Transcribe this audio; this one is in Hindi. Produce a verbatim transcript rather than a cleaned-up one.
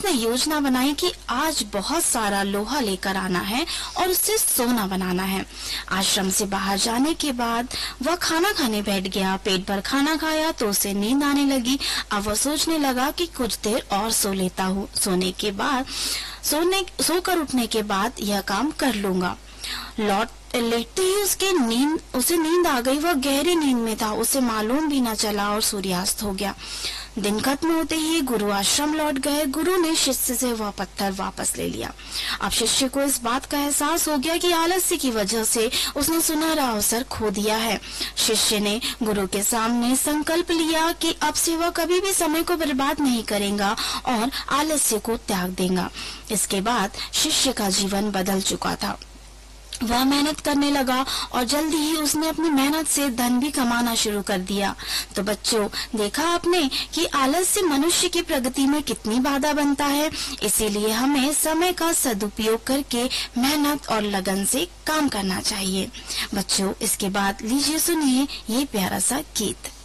उसने योजना बनाई कि आज बहुत सारा लोहा लेकर आना है और उससे सोना बनाना है। आश्रम से बाहर जाने के बाद वह खाना खाने बैठ गया। पेट भर खाना खाया तो उसे नींद आने लगी। अब वह सोचने लगा कि कुछ देर और सो लेता हूँ, सोने के बाद सोने सोकर उठने के बाद यह काम कर लूंगा। लौट लेटते ही उसके नींद उसे नींद आ गई। वह गहरी नींद में था, उसे मालूम भी न चला और सूर्यास्त हो गया। दिन खत्म होते ही गुरु आश्रम लौट गए। गुरु ने शिष्य से वह पत्थर वापस ले लिया। अब शिष्य को इस बात का एहसास हो गया कि आलस्य की वजह से उसने सुनहरा अवसर खो दिया है। शिष्य ने गुरु के सामने संकल्प लिया कि अब से वह कभी भी समय को बर्बाद नहीं करेगा और आलस्य को त्याग देगा। इसके बाद शिष्य का जीवन बदल चुका था। वह मेहनत करने लगा और जल्दी ही उसने अपनी मेहनत से धन भी कमाना शुरू कर दिया। तो बच्चों, देखा आपने कि आलस्य मनुष्य की प्रगति में कितनी बाधा बनता है। इसीलिए हमें समय का सदुपयोग करके मेहनत और लगन से काम करना चाहिए। बच्चों, इसके बाद लीजिए सुनिए ये प्यारा सा गीत।